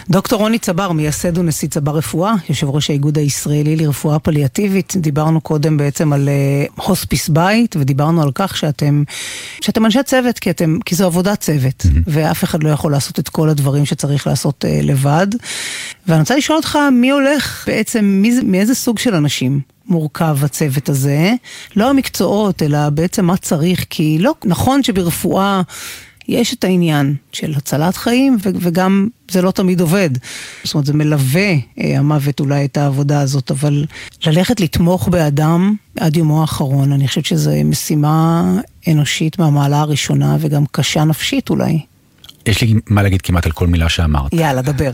דוקטור רוני צבר, מייסד ונשיא צבר רפואה, יושב ראש האיגוד הישראלי לרפואה פליאטיבית. דיברנו קודם בעצם על הוספיס בית, ודיברנו על כך שאתם אנשי צוות, כי זו עבודת צוות, ואף אחד לא יכול לעשות את כל הדברים שצריך לעשות לבד. ואני רוצה לשאול אותך, מי הולך בעצם, מאיזה סוג של אנשים מורכב הצוות הזה? לא המקצועות, אלא בעצם מה צריך, כי לא נכון שברפואה יש את העניין של הצלת חיים, וגם זה לא תמיד עובד. זאת אומרת, זה מלווה המוות אולי את העבודה הזאת, אבל ללכת לתמוך באדם עד יומו האחרון, אני חושבת שזו משימה אנושית מהמעלה הראשונה, וגם קשה נפשית אולי. יש לי מה להגיד כמעט על כל מילה שאמרת. יאללה, דבר.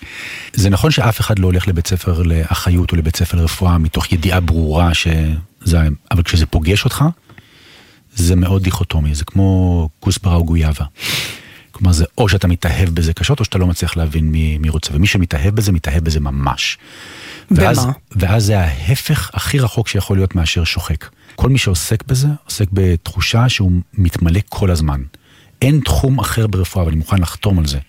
זה נכון שאף אחד לא הולך לבית ספר לאחיות או לבית ספר לרפואה, מתוך ידיעה ברורה שזה, אבל כשזה פוגש אותך, זה מאוד דיכוטומי, זה כמו כוסברה או גויאבה. כלומר, זה או שאתה מתאהב בזה קשות, או שאתה לא מצליח להבין מי רוצה. ומי שמתאהב בזה ממש. במה? ואז זה ההפך הכי רחוק שיכול להיות מאשר שוחק. כל מי שעוסק בזה, עוסק בתחושה שהוא מתמלא כל הזמן. אין תחום אחר ברפואה, אבל אני מוכן לחתום על זה.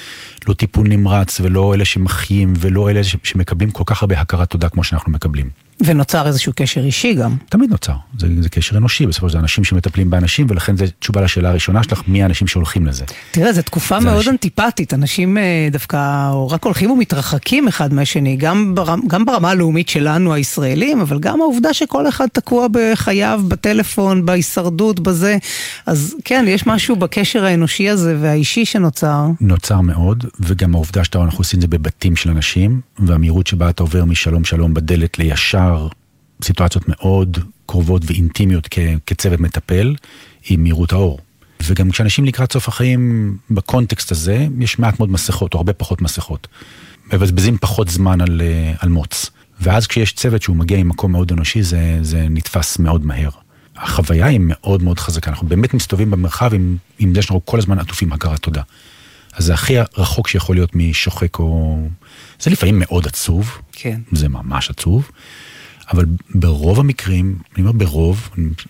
לא טיפול נמרץ, ולא אלה שמחיים, ולא אלה שמקבלים כל כך הרבה הכרת תודה כמו שאנחנו מקבלים. ונוצר איזשהו קשר אישי גם. תמיד נוצר. זה קשר אנושי, בסופו של דבר, זה אנשים שמטפלים באנשים, ולכן זה תשובה לשאלה הראשונה שלך, מי האנשים שהולכים לזה. תראה, זו תקופה מאוד אנטיפטית. אנשים דווקא רק הולכים ומתרחקים אחד מהשני, גם ברמה הלאומית שלנו, הישראלים, אבל גם העובדה שכל אחד תקוע בחייו, בטלפון, בהישרדות, בזה. אז כן, יש משהו בקשר האנושי הזה והאישי שנוצר. נוצר מאוד, וגם העובדה שאנחנו עושים את זה בבתים של אנשים, והמהירות שבה אתה עובר משלום שלום בדלת לישר סיטואציות מאוד קרובות ואינטימיות כצוות מטפל עם מהירות האור. וגם כשאנשים לקראת סוף החיים בקונטקסט הזה, יש מעט מאוד מסכות או הרבה פחות מסכות. מבזבזים פחות זמן על מוץ. ואז כשיש צוות שהוא מגיע עם מקום מאוד אנושי, זה נתפס מאוד מהר. החוויה היא מאוד מאוד חזקה. אנחנו באמת מסתובבים במרחב עם זה שאנחנו כל הזמן עטופים הכרת תודה. אז זה הכי רחוק שיכול להיות משוחק או... זה לפעמים מאוד עצוב. כן. זה ממש עצוב. אבל ברוב המקרים, אני אומר ברוב,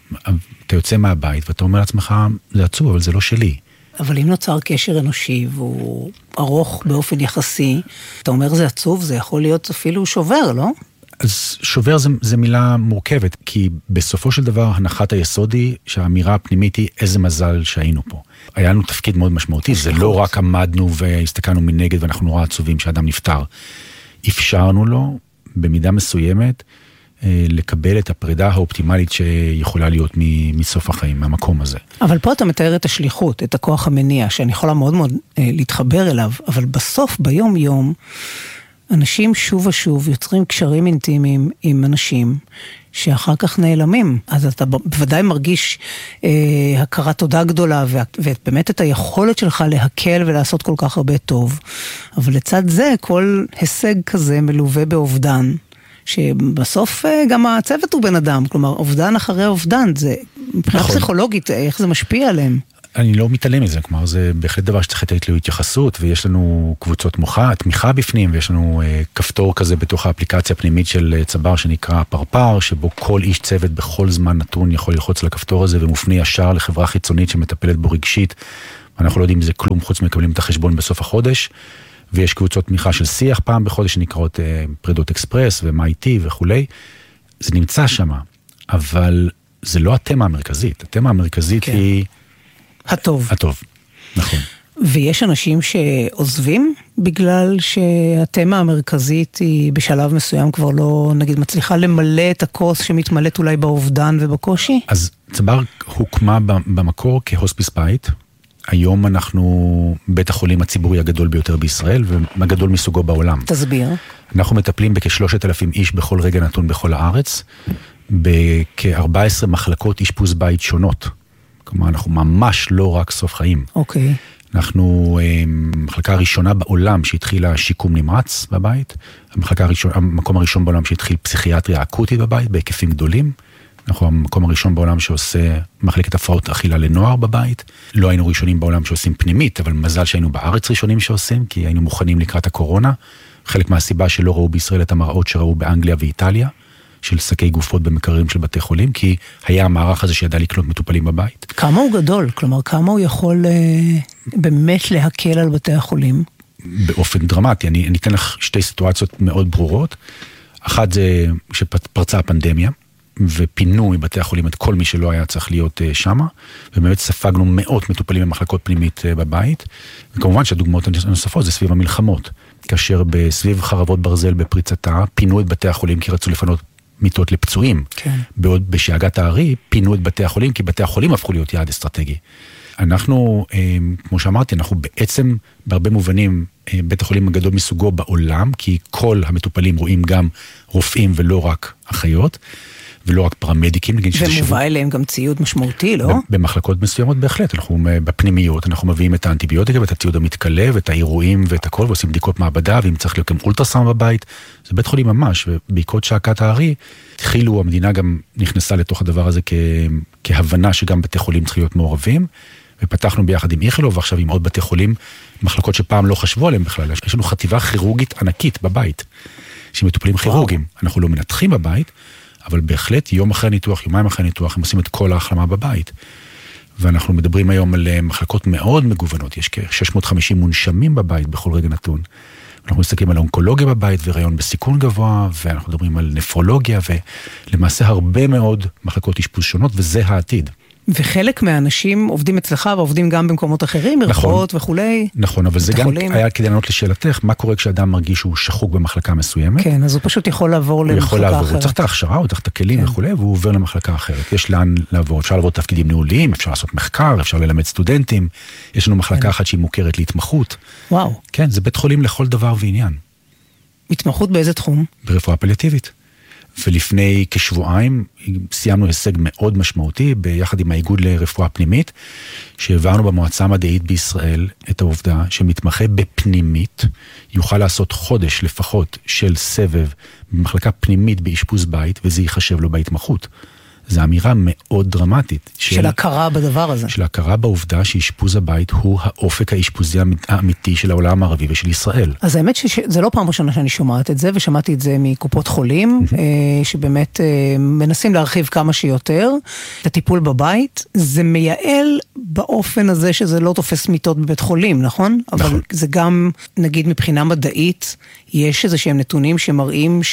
אתה יוצא מהבית ואתה אומר לעצמך, זה עצוב, אבל זה לא שלי. אבל אם נוצר קשר אנושי והוא ארוך באופן יחסי, אתה אומר זה עצוב, זה יכול להיות אפילו שובר, לא? אז שובר זה מילה מורכבת, כי בסופו של דבר הנחת היסוד היא שהאמירה הפנימית היא איזה מזל שהיינו פה. היה לנו תפקיד מאוד משמעותי, זה לא רק עמדנו והסתכלנו מנגד ואנחנו נורא עצובים שאדם נפטר. אפשרנו לו במידה מסוימת לקבל את הפרידה האופטימלית שיכולה להיות מסוף החיים, מהמקום הזה. אבל פה אתה מתאר את השליחות, את הכוח המניע, שאני יכולה מאוד מאוד להתחבר אליו, אבל בסוף, ביום יום, אנשים שוב ושוב יוצרים קשרים אינטימיים עם אנשים שאחר כך נעלמים. אז אתה בוודאי מרגיש הכרת תודה גדולה, ובאמת את היכולת שלך להקל ולעשות כל כך הרבה טוב. אבל לצד זה, כל הישג כזה מלווה באובדן. שבסוף גם הצוות הוא בן אדם, כלומר, אובדן אחרי אובדן, זה מבחינה פסיכולוגית, איך זה משפיע עליהם? אני לא מתעלם מזה, כלומר, זה בהחלט דבר שצריך לתת לו התייחסות, ויש לנו קבוצות תמיכה בפנים, ויש לנו כפתור כזה בתוך האפליקציה הפנימית של צבר שנקרא פרפר, שבו כל איש צוות בכל זמן נתון יכול ללחוץ לכפתור הזה, ומופנה ישר לחברה חיצונית שמטפלת בו רגשית, ואנחנו לא יודעים אם זה כלום חוץ מקבלים את החשבון בסוף החודש, ויש קבוצות תמיכה של שיח פעם בחודש שנקראות פרידות אקספרס ו-MIT וכולי. זה נמצא שם, אבל זה לא התמה המרכזית. התמה המרכזית כן. היא... הטוב. הטוב, נכון. ויש אנשים שעוזבים בגלל שהתמה המרכזית היא בשלב מסוים כבר לא, נגיד, מצליחה למלא את הכוס שמתמלאת אולי באובדן ובקושי? אז צבר הוקמה במקור כהוספיס בית, היום אנחנו בית החולים הציבורי הגדול ביותר בישראל, והגדול מסוגו בעולם. תסביר. אנחנו מטפלים בכ-3,000 איש בכל רגע נתון בכל הארץ, בכ-14 מחלקות אשפוז בית שונות. כלומר, אנחנו ממש לא רק סוף חיים. אוקיי. אנחנו מחלקה הראשונה בעולם שהתחילה שיקום נמרץ בבית, המקום הראשון בעולם שהתחיל פסיכיאטריה אקוטית בבית, בהיקפים גדולים, אנחנו המקום הראשון בעולם שעושה מחלקת הפרעות אכילה לנוער בבית. לא היינו ראשונים בעולם שעושים פנימית, אבל מזל שהיינו בארץ ראשונים שעושים, כי היינו מוכנים לקראת הקורונה. חלק מהסיבה שלא ראו בישראל את המראות שראו באנגליה ואיטליה, של שקי גופות במקררים של בתי חולים, כי היה המערך הזה שידע לקלוט מטופלים בבית. כמה הוא גדול? כלומר, כמה הוא יכול באמת להקל על בתי החולים? באופן דרמטי. אני אתן לך שתי סיטואציות מאוד ברורות. אחת זה שפרצה הפנדמיה, ופינו מבתי החולים את כל מי שלא היה צריך להיות שמה, ובאמת ספגנו מאות מטופלים במחלקות פנימית בבית, וכמובן שהדוגמאות הנוספות זה סביב המלחמות, כאשר בסביב חרבות ברזל בפריצתה, פינו את בתי החולים כי רצו לפנות מיטות לפצועים. כן. בעוד בשאגת הארי, פינו את בתי החולים, כי בתי החולים הפכו להיות יעד אסטרטגי. אנחנו, כמו שאמרתי, אנחנו בעצם בהרבה מובנים בית החולים הגדול מסוגו בעולם, כי כל המטופלים רואים גם רופאים ולא רק אחיות, ולא רק פרמדיקים. ומובא אליהם גם ציוד משמעותי, לא? במחלקות מסוימות בהחלט. אנחנו בפנימיות, אנחנו מביאים את האנטיביוטיקה ואת הציוד המתכלה ואת האירועים ואת הכל, ועושים בדיקות מעבדה, ואם צריך להיות גם אולטרסאונד בבית, זה בית חולים ממש, ובעקבות שאגת הארי, התחילו, המדינה גם נכנסה לתוך הדבר הזה כהבנה שגם בתי חולים צריכים להיות מעורבים, ופתחנו ביחד עם איכילוב, ועכשיו עם עוד בתי חולים, מחלקות שפעם לא חשבו עליהם בכלל. יש לנו חטיבה כירורגית ענקית בבית, שמטופלים כירורגים. אנחנו לא מנתחים בבית, אבל בהחלט יום אחרי ניתוח, יומיים אחרי ניתוח, הם עושים את כל ההחלמה בבית. ואנחנו מדברים היום על מחלקות מאוד מגוונות, יש כ-650 מונשמים בבית בכל רגע נתון. אנחנו מסתכלים על אונקולוגיה בבית והיריון בסיכון גבוה, ואנחנו מדברים על נפרולוגיה, ולמעשה הרבה מאוד מחלקות אשפוז שונות, וזה העתיד. וחלק מהאנשים עובדים אצלך ועובדים גם במקומות אחרים, מרפאות וכולי. נכון, אבל זה גם היה כדי לענות לשאלתך, מה קורה כשאדם מרגיש שהוא שחוק במחלקה מסוימת? כן, אז הוא פשוט יכול לעבור למחלקה אחרת. הוא צריך את ההכשרה, הוא צריך את הכלים וכולי, והוא עובר למחלקה אחרת. יש לאן לעבור, אפשר לעבור תפקידים ניהוליים, אפשר לעשות מחקר, אפשר ללמד סטודנטים. יש לנו מחלקה אחת שהיא מוכרת להתמחות. וואו. כן, זה בית חולים לכל דבר ועניין. התמחות באיזה תחום? ברפואה פליאטיבית. ולפני כשבועיים סיימנו הישג מאוד משמעותי ביחד עם האיגוד לרפואה פנימית, שהעברנו במועצה המדעית בישראל את העובדה שמתמחה בפנימית יוכל לעשות חודש לפחות של סבב במחלקה פנימית באשפוז בית, וזה ייחשב לו בהתמחות. זו אמירה מאוד דרמטית. של הכרה בדבר הזה. של הכרה בעובדה שאשפוז הבית הוא האופק האשפוזי האמיתי של העולם הערבי ושל ישראל. אז האמת שזה לא פעם ראשונה שאני שומעת את זה, ושמעתי את זה מקופות חולים, שבאמת מנסים להרחיב כמה שיותר את הטיפול בבית. זה מייעל באופן הזה שזה לא תופס מיטות בבית חולים, נכון? נכון. אבל זה גם, נגיד מבחינה מדעית, יש איזה שהם נתונים שמראים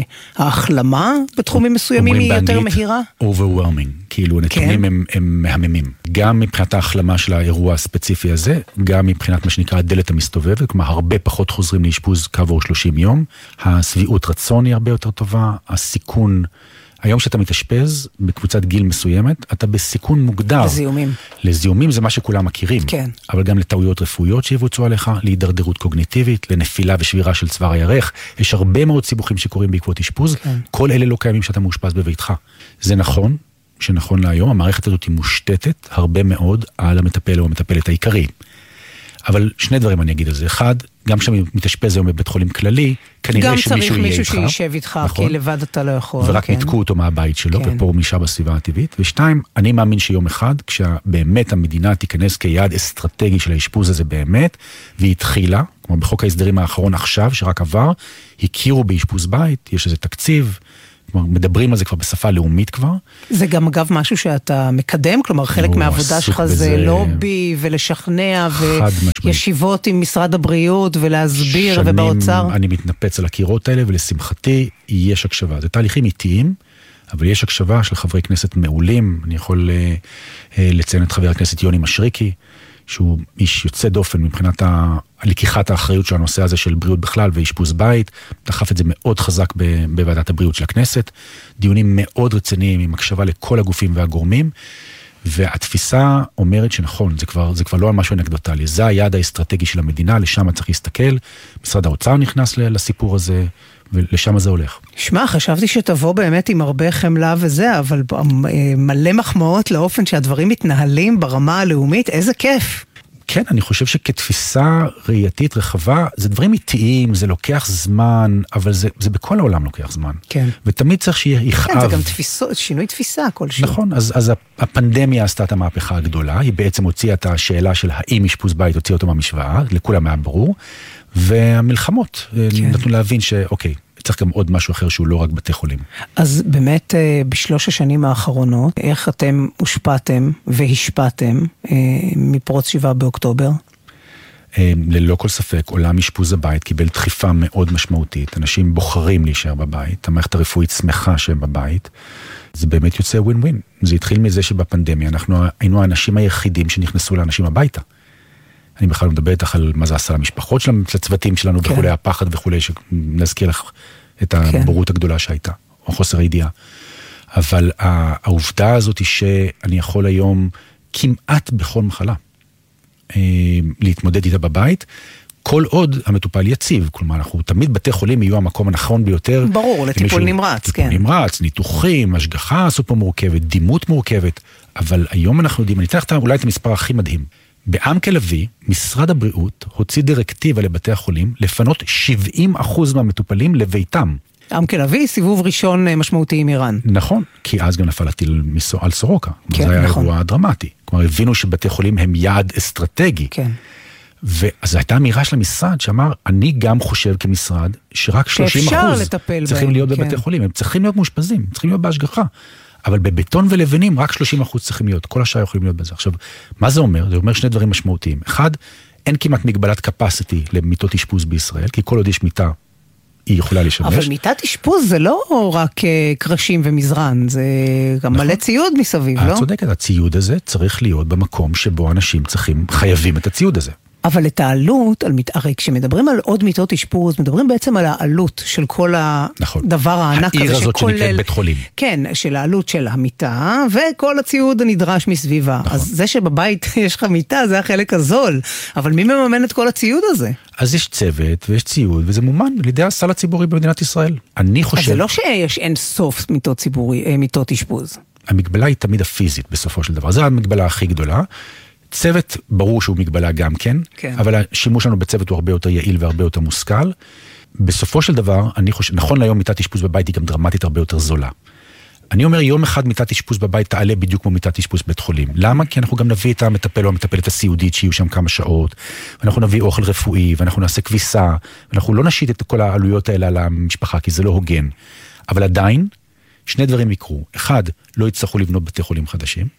שההחלמה בתחומים מסוימים היא יותר מהירה? overwhelming, כאילו הנתונים הם מהממים. גם מבחינת ההחלמה של האירוע הספציפי הזה, גם מבחינת מה שנקרא הדלת המסתובבת, כלומר הרבה פחות חוזרים לאשפוז כעבור 30 יום, הסביעות רצון היא הרבה יותר טובה, הסיכון, היום שאתה מתאשפז בקבוצת גיל מסוימת, אתה בסיכון מוגדר. לזיהומים. לזיהומים זה מה שכולם מכירים. כן. אבל גם לטעויות רפואיות שיבוצעו עליך, להידרדרות קוגניטיבית, לנפילה ושבירה של צוואר הירך. יש הרבה מאוד סיבוכים שקורים בעקבות אשפוז. כן. כל אלה לא קיימים שאתה מאושפז בביתך. זה נכון, שנכון להיום, המערכת הזאת היא מושתתת הרבה מאוד על המטפל או המטפלת העיקרי. אבל שני דברים אני אגיד על זה. אחד, גם כשאני מתאשפז היום בבית חולים כללי, כנראה שמישהו יהיה איתך. גם צריך מישהו שישב איתך, נכון? כי לבד אתה לא יכול. ורק נתקו אותו מהבית שלו, ופה הוא נשאר בסביבה הטבעית. ושתיים, אני מאמין שיום אחד, כשבאמת המדינה תיכנס כיעד אסטרטגי של האשפוז הזה באמת, והיא התחילה, כמו בחוק ההסדרים האחרון עכשיו, שרק עבר, הכירו באשפוז בית, יש איזה תקציב, כלומר, מדברים על זה כבר בשפה לאומית כבר. זה גם אגב משהו שאתה מקדם, כלומר חלק מהעבודה שלך זה לובי ולשכנע וישיבות עם משרד הבריאות ולהסביר ובאוצר. שנים אני מתנפץ על הקירות האלה ולשמחתי יש הקשבה. זה תהליכים איטיים, אבל יש הקשבה של חברי כנסת מעולים. אני יכול לציין את חבר הכנסת יוני משריקי, שהוא איש יוצא דופן מבחינת לקיחת האחריות של הנושא הזה של בריאות בכלל ואשפוז בית, דחף את זה מאוד חזק בוועדת הבריאות של הכנסת, דיונים מאוד רציניים עם הקשבה לכל הגופים והגורמים, והתפיסה אומרת שנכון, זה כבר לא על משהו אנקדוטלי, זה היעד האסטרטגי של המדינה, לשם צריך להסתכל, משרד האוצר נכנס לסיפור הזה, ולשם זה הולך. שמע, חשבתי שתבוא באמת עם הרבה חמלה וזה, אבל מלא מחמאות לאופן שהדברים מתנהלים ברמה הלאומית, איזה כיף. כן, אני חושב שכתפיסה ראייתית רחבה, זה דברים איטיים, זה לוקח זמן, אבל זה בכל העולם לוקח זמן. כן. ותמיד צריך שיהיה יכאב. כן, זה גם שינוי תפיסה כלשהו. נכון, אז הפנדמיה עשתה את המהפכה הגדולה, היא בעצם הוציאה את השאלה של האם אשפוז בית הוציאה אותו מהמשוואה, לכולם היה ברור, והמלחמות נתנו להבין שאוקיי, צריך גם עוד משהו אחר שהוא לא רק בתי חולים. אז באמת בשלוש השנים האחרונות, איך אתם הושפעתם והשפעתם מפרוץ 7 באוקטובר? ללא כל ספק, עולם אשפוז הבית קיבל דחיפה מאוד משמעותית. אנשים בוחרים להישאר בבית, המערכת הרפואית שמחה שהם בבית. זה באמת יוצא ווין ווין. זה התחיל מזה שבפנדמיה אנחנו היינו האנשים היחידים שנכנסו לאנשים הביתה. אני בכלל מדבר איתך על מה זה עשה למשפחות שלנו, לצוותים שלנו וכולי, הפחד וכולי, שנזכיר לך את הבורות הגדולה שהייתה, או חוסר הידיעה. אבל העובדה הזאת היא שאני יכול היום כמעט בכל מחלה להתמודד איתה בבית, כל עוד המטופל יציב, כלומר אנחנו תמיד בתי חולים יהיו המקום הנכון ביותר. ברור, לטיפול נמרץ, כן. טיפול נמרץ, ניתוחים, השגחה סופר מורכבת, דימות מורכבת, אבל היום אנחנו יודעים, אני אתן לך אולי את המספר הכי מדהים. בעמק לוי, משרד הבריאות הוציא דירקטיבה לבתי החולים לפנות 70% מהמטופלים לביתם. עמק לוי, סיבוב ראשון משמעותי עם איראן. נכון, כי אז גם נפל הטיל על סורוקה. כן, זה היה נכון. אירוע דרמטי. כלומר, הבינו שבתי חולים הם יעד אסטרטגי. כן. ואז הייתה אמירה של המשרד שאמר, אני גם חושב כמשרד שרק 30% צריכים להיות בבתי חולים. הם צריכים להיות מאושפזים, צריכים להיות בהשגחה. אבל בבטון ולבנים רק 30% צריכים להיות. כל השאר יכולים להיות בזה. עכשיו, מה זה אומר? זה אומר שני דברים משמעותיים. אחד, אין כמעט מגבלת capacity למיטות אשפוז בישראל, כי כל עוד יש מיטה, היא יכולה לשמש. אבל מיטת אשפוז זה לא רק קרשים ומזרן, זה גם מלא ציוד מסביב, לא? את צודקת, הציוד הזה צריך להיות במקום שבו אנשים חייבים את הציוד הזה. אבל את העלות, הרי כשמדברים על עוד מיטות אשפוז, מדברים בעצם על העלות של כל הדבר הענק הזה. העיר הזאת שנקראת בית חולים. כן, של העלות של המיטה, וכל הציוד הנדרש מסביבה. אז זה שבבית יש לך מיטה, זה החלק הזול. אבל מי מממן את כל הציוד הזה? אז יש צוות ויש ציוד, וזה מומן על ידי הסל הציבורי במדינת ישראל. אני חושב... אז זה לא שיש אין סוף מיטות אשפוז. המגבלה היא תמיד הפיזית בסופו של דבר. זו המגבלה הכי גדולה. צוות ברור שהוא מגבלה גם כן, אבל השימוש שלנו בצוות הוא הרבה יותר יעיל והרבה יותר מושכל. בסופו של דבר, אני חושב, נכון להיום מיטת אשפוז בבית היא גם דרמטית הרבה יותר זולה. אני אומר, יום אחד מיטת אשפוז בבית תעלה בדיוק כמו מיטת אשפוז בית חולים. למה? כי אנחנו גם נביא את המטפל או המטפלת הסיעודית שיהיו שם כמה שעות, ואנחנו נביא אוכל רפואי, ואנחנו נעשה כביסה, ואנחנו לא נשית את כל העלויות האלה על המשפחה, כי זה לא הוגן. אבל עדיין, שני דברים יקרו. אחד, לא יצטרכו לבנות בתי חולים חדשים,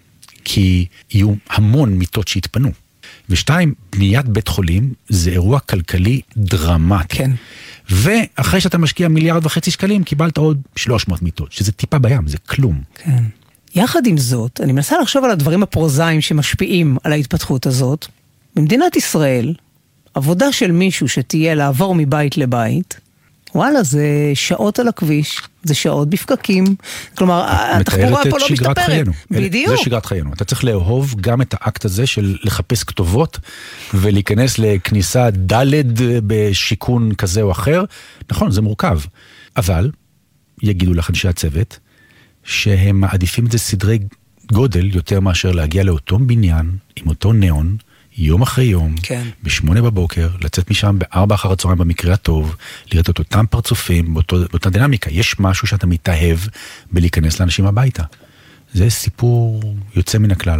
כי יהיו המון מיטות שהתפנו. ושתיים, בניית בית חולים זה אירוע כלכלי דרמטי. כן. ואחרי שאתה משקיע 1.5 מיליארד שקלים, קיבלת עוד 300 מיטות, שזה טיפה בים, זה כלום. כן. יחד עם זאת, אני מנסה לחשוב על הדברים הפרוזאיים שמשפיעים על ההתפתחות הזאת. במדינת ישראל, עבודה של מישהו שתהיה לעבור מבית לבית, וואלה, זה שעות על הכביש, זה שעות בפקקים, כלומר, התחבורה פה לא משתפרת. בדיוק. זה שגרת חיינו. אתה צריך לאהוב גם את האקט הזה של לחפש כתובות, ולהיכנס לכניסה דלת בשיקון כזה או אחר. נכון, זה מורכב. אבל, יגידו לך אנשי הצוות, שהם מעדיפים את זה סדרי גודל יותר מאשר להגיע לאותו בניין, עם אותו ניאון, יום אחרי יום, כן. ב8 בבוקר, לצאת משם ב4 אחר הצהריים במקרה הטוב, לראות את אותם פרצופים, באותה דינמיקה. יש משהו שאתה מתאהב בלהיכנס לאנשים הביתה. זה סיפור יוצא מן הכלל.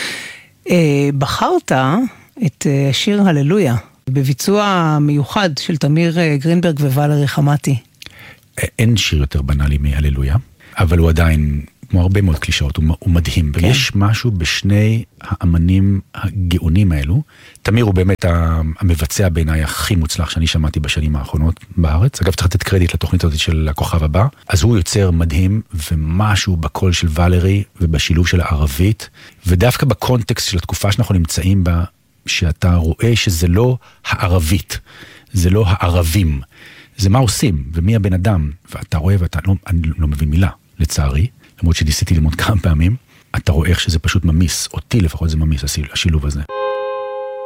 בחרת את השיר הללויה, בביצוע מיוחד של תמיר גרינברג וואלרי חמתי. אין שיר יותר בנאלי מהללויה, אבל הוא עדיין... כמו הרבה מאוד קלישאות, הוא מדהים. כן. ויש משהו בשני האמנים הגאונים האלו. תמיר הוא באמת המבצע בעיניי הכי מוצלח שאני שמעתי בשנים האחרונות בארץ. אגב, צריך לתת קרדיט לתוכנית הזאת של הכוכב הבא. אז הוא יוצר מדהים, ומשהו בקול של ואלרי, ובשילוב של הערבית, ודווקא בקונטקסט של התקופה שאנחנו נמצאים בה, שאתה רואה שזה לא הערבית, זה לא הערבים. זה מה עושים, ומי הבן אדם. ואתה רואה, אני לא מבין מילה, לצערי. למרות שניסיתי ללמוד כמה פעמים, אתה רואה איך שזה פשוט ממיס, אותי לפחות זה ממיס, השילוב הזה.